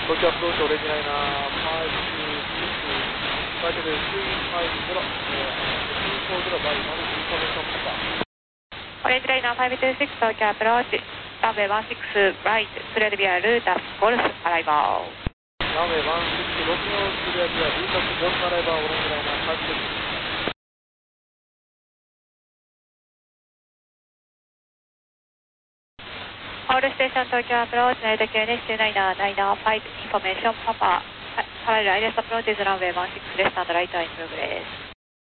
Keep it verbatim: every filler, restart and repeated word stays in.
東京アプローチオレンジライナーファイブツーシックス、フライトでスリーファイブゼロ、ツーフォーゼロバイワンインフォメーションパパ。 オレンジライナーファイブツーシックス東京アプローチ、ランウェイワンシックスライト、スレルビアルータスゴルフアライバー。 ランウェイワンシックスロミオスレルビアルータスゴルフアライバー、オレンジライナーファイブツーシックス。 オールステーション東京アプローチ、成田急に ツーナイナーナイナーファイブインフォメーションパパ、パラレルアイレスアプローチズランウェイワンシックスです。スタンドライトアインプログです。